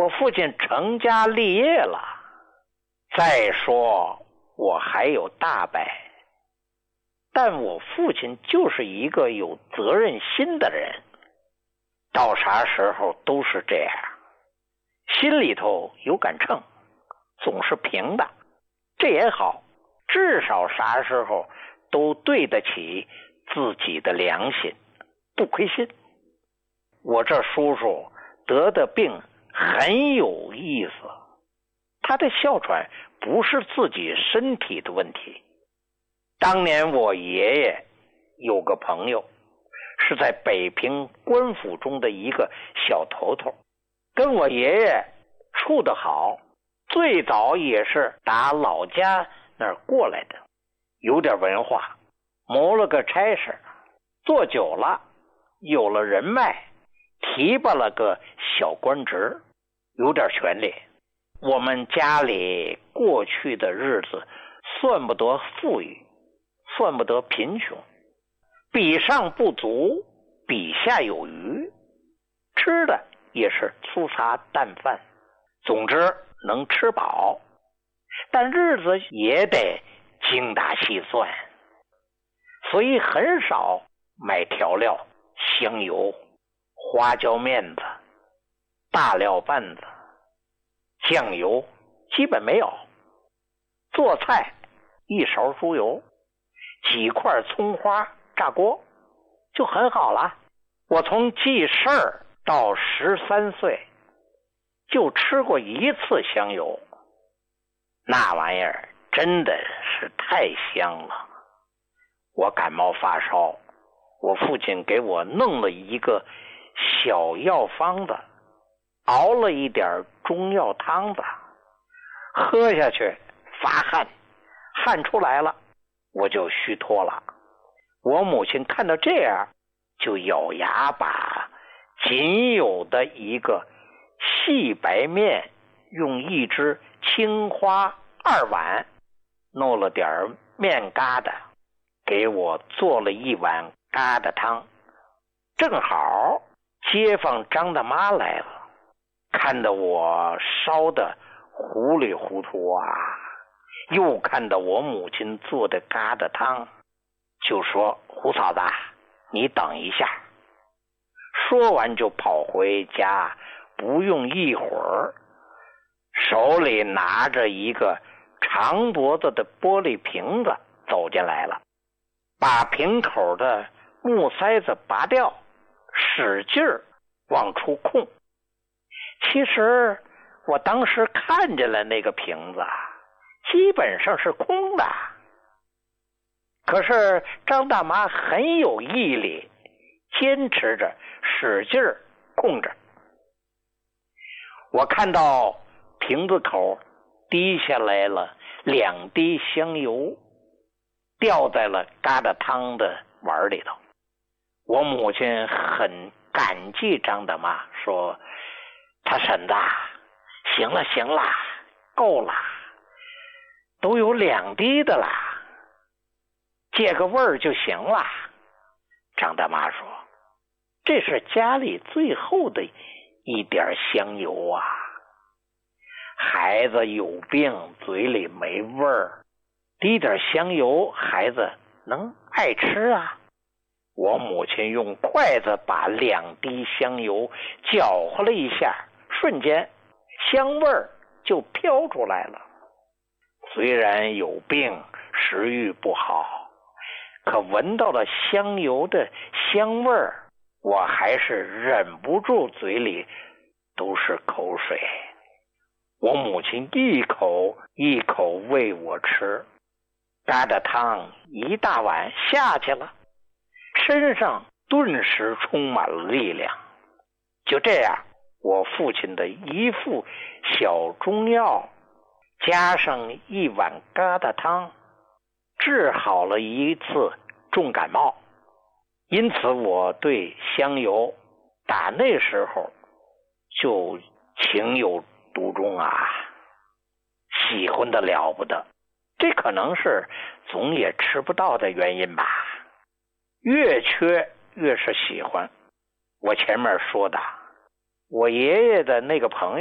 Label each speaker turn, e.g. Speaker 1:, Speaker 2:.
Speaker 1: 我父亲成家立业了，再说我还有大伯，但我父亲就是一个有责任心的人，到啥时候都是这样，心里头有杆秤，总是平的，这也好，至少啥时候都对得起自己的良心，不亏心。我这叔叔得的病很有意思，他的哮喘不是自己身体的问题。当年我爷爷有个朋友，是在北平官府中的一个小头头，跟我爷爷处得好，最早也是打老家那儿过来的，有点文化，谋了个差事，做久了有了人脉，提拔了个小官职，有点权力。我们家里过去的日子算不得富裕，算不得贫穷，比上不足，比下有余，吃的也是粗茶淡饭，总之能吃饱，但日子也得精打细算，所以很少买调料、香油、花椒面子、大料拌子、酱油基本没有，做菜一勺猪油，几块葱花炸锅就很好了。我从记事儿到13岁就吃过一次香油，那玩意儿真的是太香了。我感冒发烧，我父亲给我弄了一个小药方子，熬了一点中药汤子，喝下去发汗，汗出来了我就虚脱了。我母亲看到这样，就咬牙把仅有的一个细白面用一只青花2碗，弄了点面疙瘩，给我做了一碗疙瘩汤。正好街坊张大妈来了，看得我烧得糊里糊涂啊，又看到我母亲做的疙瘩汤，就说：“胡嫂子，你等一下。”说完就跑回家，不用一会儿，手里拿着一个长脖子的玻璃瓶子走进来了，把瓶口的木塞子拔掉，使劲儿往出空。其实我当时看见了那个瓶子，基本上是空的，可是张大妈很有毅力，坚持着使劲儿控着。我看到瓶子口滴下来了2滴香油，掉在了疙瘩汤的碗里头。我母亲很感激张大妈，说：“他婶子，行了行了，够了，都有2滴的了，借个味儿就行了。”张大妈说：“这是家里最后的一点香油啊，孩子有病，嘴里没味儿，滴点香油，孩子能爱吃啊。”我母亲用筷子把2滴香油搅和了一下，瞬间香味儿就飘出来了。虽然有病，食欲不好，可闻到了香油的香味儿，我还是忍不住嘴里都是口水。我母亲一口一口喂我吃，疙瘩汤一大碗下去了，身上顿时充满了力量。就这样，我父亲的一副小中药加上一碗疙瘩汤，治好了一次重感冒。因此我对香油打那时候就情有独钟啊，喜欢的了不得。这可能是总也吃不到的原因吧，越缺越是喜欢。我前面说的，我爷爷的那个朋友